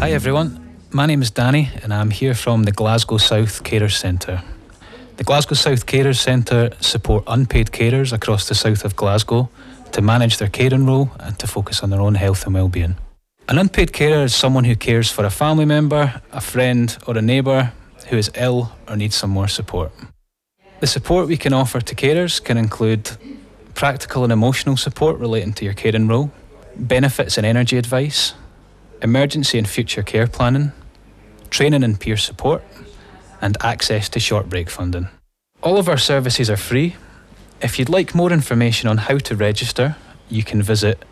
Hi everyone, my name is Danny and I'm here from the Glasgow South Carers Centre. The Glasgow South Carers Centre support unpaid carers across the south of Glasgow to manage their caring role and to focus on their own health and well-being. An unpaid carer is someone who cares for a family member, a friend or a neighbour who is ill or needs some more support. The support we can offer to carers can include practical and emotional support relating to your caring role, benefits and energy advice, emergency and future care planning, training and peer support, and access to short break funding. All of our services are free. If you'd like more information on how to register, you can visit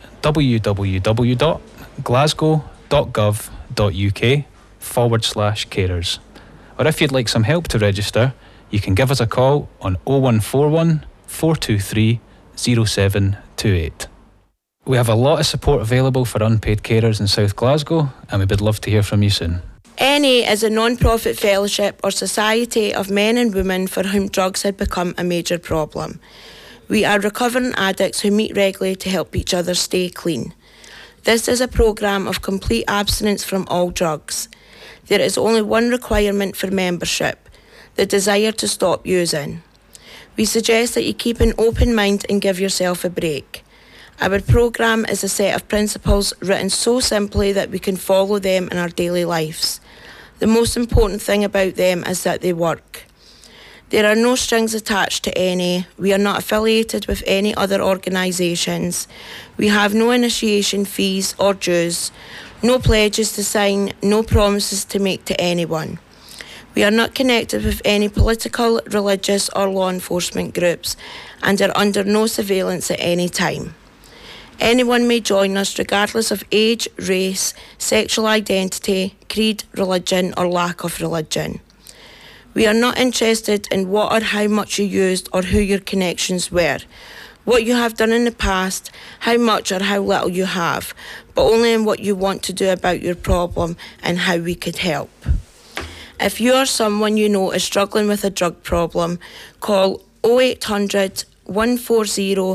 www.glasgow.gov.uk/carers. Or if you'd like some help to register, you can give us a call on 0141 423 0728. We have a lot of support available for unpaid carers in South Glasgow, and we would love to hear from you soon. NA is a non-profit fellowship or society of men and women for whom drugs had become a major problem. We are recovering addicts who meet regularly to help each other stay clean. This is a programme of complete abstinence from all drugs. There is only one requirement for membership: the desire to stop using. We suggest that you keep an open mind and give yourself a break. Our programme is a set of principles written so simply that we can follow them in our daily lives. The most important thing about them is that they work. There are no strings attached to NA. We are not affiliated with any other organisations. We have no initiation fees or dues, no pledges to sign, no promises to make to anyone. We are not connected with any political, religious or law enforcement groups and are under no surveillance at any time. Anyone may join us regardless of age, race, sexual identity, creed, religion or lack of religion. We are not interested in what or how much you used or who your connections were, what you have done in the past, how much or how little you have, but only in what you want to do about your problem and how we could help. If you or someone you know is struggling with a drug problem, call 0800 140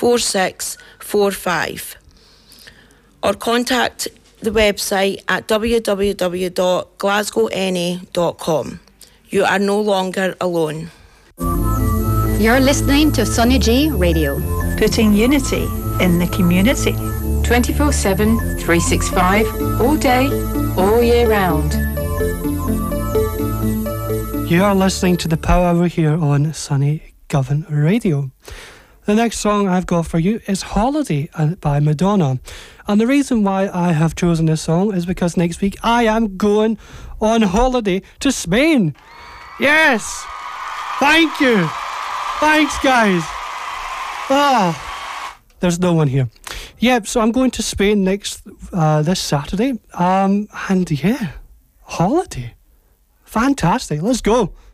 4645 or contact the website at www.glasgowna.com. You are no longer alone. You're listening to Sonny G Radio, putting unity in the community. 24/7, 365, all day, all year round. You are listening to The Power Hour here on Sonny Govan Radio. The next song I've got for you is Holiday by Madonna. And the reason why I have chosen this song is because next week I am going on holiday to Spain. Yes! Thank you! Thanks, guys! There's no one here. Yep, so I'm going to Spain this Saturday. And yeah, holiday. Fantastic. Let's go.